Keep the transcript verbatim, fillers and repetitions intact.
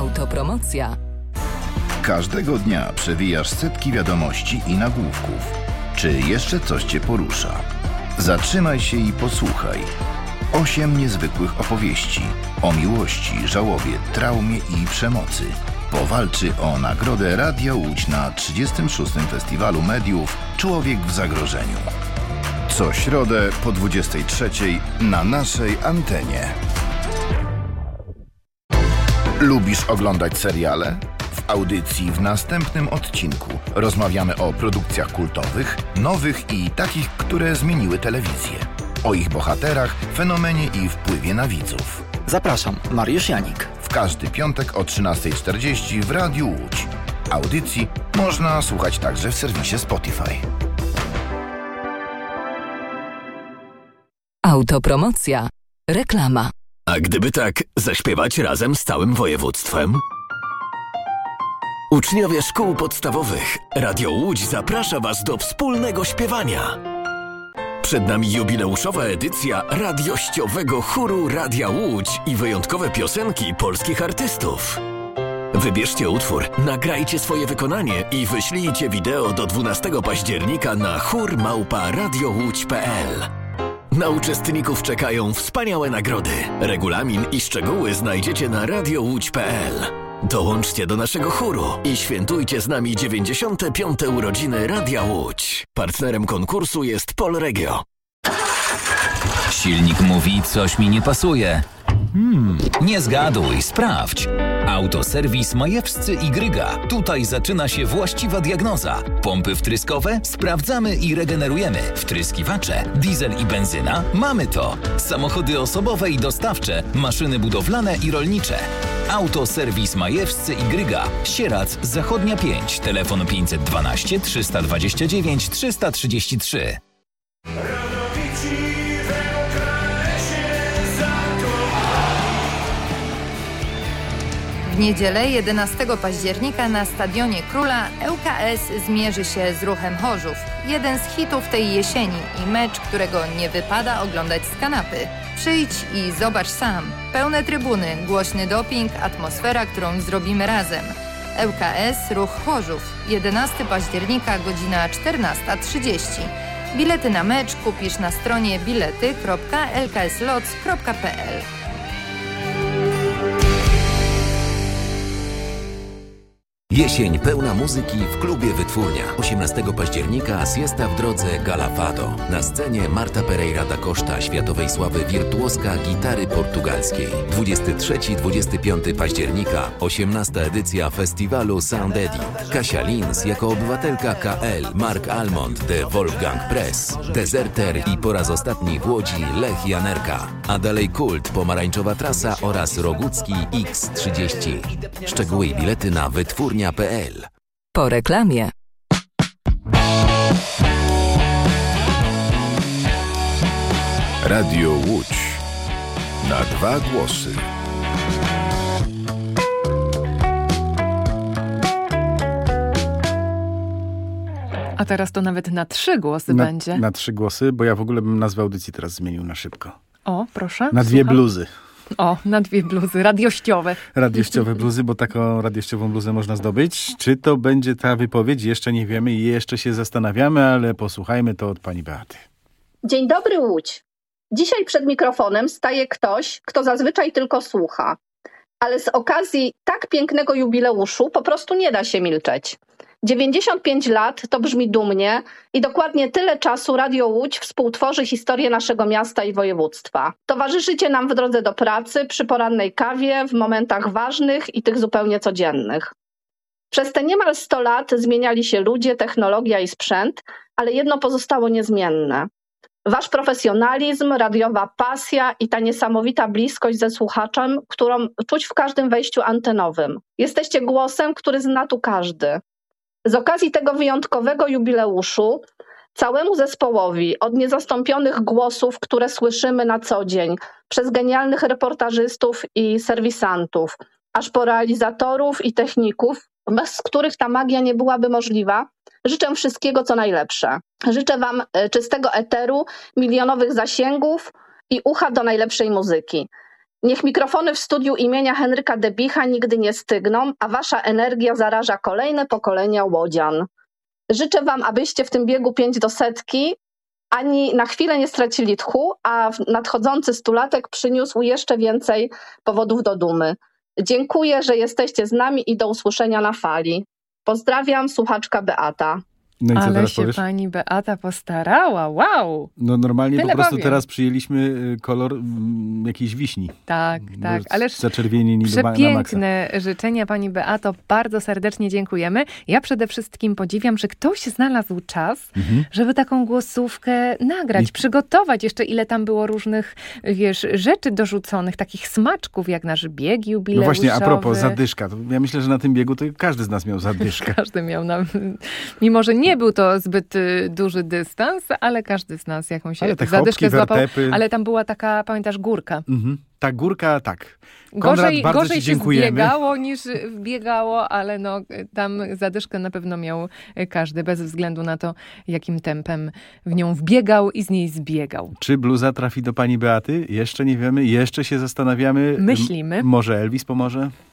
Autopromocja. Każdego dnia przewijasz setki wiadomości i nagłówków. Czy jeszcze coś Cię porusza? Zatrzymaj się i posłuchaj. Osiem niezwykłych opowieści o miłości, żałobie, traumie i przemocy. Powalczy o nagrodę Radia Łódź na trzydziestym szóstym Festiwalu Mediów Człowiek w zagrożeniu. Co środę po dwudziestej trzeciej na naszej antenie. Lubisz oglądać seriale? W audycji w następnym odcinku rozmawiamy o produkcjach kultowych, nowych i takich, które zmieniły telewizję. O ich bohaterach, fenomenie i wpływie na widzów. Zapraszam, Mariusz Janik. W każdy piątek o trzynastej czterdzieści w Radiu Łódź. Audycji można słuchać także w serwisie Spotify. Autopromocja. Reklama. A gdyby tak zaśpiewać razem z całym województwem? Uczniowie szkół podstawowych, Radio Łódź zaprasza Was do wspólnego śpiewania. Przed nami jubileuszowa edycja radiościowego chóru Radia Łódź i wyjątkowe piosenki polskich artystów. Wybierzcie utwór, nagrajcie swoje wykonanie i wyślijcie wideo do dwunastego października na chór małpa radiołódź kropka p l. Na uczestników czekają wspaniałe nagrody. Regulamin i szczegóły znajdziecie na radiołódź kropka p l. Dołączcie do naszego chóru i świętujcie z nami dziewięćdziesiąte piąte urodziny Radia Łódź. Partnerem konkursu jest Polregio. Silnik mówi, coś mi nie pasuje. Hmm, nie zgaduj, sprawdź. Autoserwis Majewscy i Gryga. Tutaj zaczyna się właściwa diagnoza. Pompy wtryskowe? Sprawdzamy i regenerujemy. Wtryskiwacze? Diesel i benzyna? Mamy to. Samochody osobowe i dostawcze, maszyny budowlane i rolnicze. Autoserwis Majewscy i Gryga. Sierac, Zachodnia pięć. Telefon pięćset dwanaście trzysta dwadzieścia dziewięć trzysta trzydzieści trzy. W niedzielę jedenastego października na Stadionie Króla L K S zmierzy się z Ruchem Chorzów. Jeden z hitów tej jesieni i mecz, którego nie wypada oglądać z kanapy. Przyjdź i zobacz sam. Pełne trybuny, głośny doping, atmosfera, którą zrobimy razem. L K S Ruch Chorzów. jedenastego października, godzina czternasta trzydzieści. Bilety na mecz kupisz na stronie bilety kropka l k s lots kropka p l. Jesień pełna muzyki w klubie Wytwórnia. osiemnastego października siesta w drodze Gala Fado. Na scenie Marta Pereira da Costa, światowej sławy wirtuoska gitary portugalskiej. dwudziestego trzeciego do dwudziestego piątego października osiemnasta edycja festiwalu Sound Eddy. Kasia Lins jako obywatelka K L, Mark Almond de Wolfgang Press, Deserter i po raz ostatni w Łodzi Lech Janerka. A dalej Kult, Pomarańczowa Trasa oraz Rogucki X trzydzieści. Szczegóły i bilety na wytwórnia kropka p l. Po reklamie. Radio Łódź. Na dwa głosy. A teraz to nawet na trzy głosy na, będzie. Na trzy głosy, bo ja w ogóle bym nazwę audycji teraz zmienił na szybko. O, proszę. Na dwie bluzy. O, na dwie bluzy, radiościowe. Radiościowe bluzy, bo taką radiościową bluzę można zdobyć. Czy to będzie ta wypowiedź? Jeszcze nie wiemy i jeszcze się zastanawiamy, ale posłuchajmy to od pani Beaty. Dzień dobry, Łódź. Dzisiaj przed mikrofonem staje ktoś, kto zazwyczaj tylko słucha. Ale z okazji tak pięknego jubileuszu po prostu nie da się milczeć. dziewięćdziesiąt pięć lat to brzmi dumnie i dokładnie tyle czasu Radio Łódź współtworzy historię naszego miasta i województwa. Towarzyszycie nam w drodze do pracy, przy porannej kawie, w momentach ważnych i tych zupełnie codziennych. Przez te niemal sto lat zmieniali się ludzie, technologia i sprzęt, ale jedno pozostało niezmienne. Wasz profesjonalizm, radiowa pasja i ta niesamowita bliskość ze słuchaczem, którą czuć w każdym wejściu antenowym. Jesteście głosem, który zna tu każdy. Z okazji tego wyjątkowego jubileuszu całemu zespołowi, od niezastąpionych głosów, które słyszymy na co dzień, przez genialnych reportażystów i serwisantów, aż po realizatorów i techników, bez których ta magia nie byłaby możliwa, życzę wszystkiego co najlepsze. Życzę wam czystego eteru, milionowych zasięgów i ucha do najlepszej muzyki. Niech mikrofony w studiu imienia Henryka Debicha nigdy nie stygną, a wasza energia zaraża kolejne pokolenia łodzian. Życzę wam, abyście w tym biegu pięć do setki ani na chwilę nie stracili tchu, a nadchodzący stulatek przyniósł jeszcze więcej powodów do dumy. Dziękuję, że jesteście z nami i do usłyszenia na fali. Pozdrawiam, słuchaczka Beata. No i co Ale teraz się powiesz? pani Beata postarała, wow! No normalnie Tyle po prostu powiem. teraz przyjęliśmy kolor mm, jakiejś wiśni. Tak, tak, ależ zaczerwienieni na maksa. przepiękne życzenia pani Beato, bardzo serdecznie dziękujemy. Ja przede wszystkim podziwiam, że ktoś znalazł czas, mhm. żeby taką głosówkę nagrać, I... przygotować. Jeszcze ile tam było różnych, wiesz, rzeczy dorzuconych, takich smaczków, jak nasz bieg jubileuszowy. No właśnie, a propos, zadyszka. To ja myślę, że na tym biegu to każdy z nas miał zadyszkę. Każdy miał, na... mimo że nie był to zbyt y, duży dystans, ale każdy z nas jakąś ale te zadyszkę hopki, złapał. wertepy. Ale tam była taka, pamiętasz, górka. Mhm. Ta górka, tak. Konrad, gorzej bardzo gorzej ci się dziękujemy. zbiegało niż wbiegało, ale no, tam zadyszkę na pewno miał każdy, bez względu na to, jakim tempem w nią wbiegał i z niej zbiegał. Czy bluza trafi do pani Beaty? Jeszcze nie wiemy, jeszcze się zastanawiamy. Myślimy. M- może Elvis pomoże?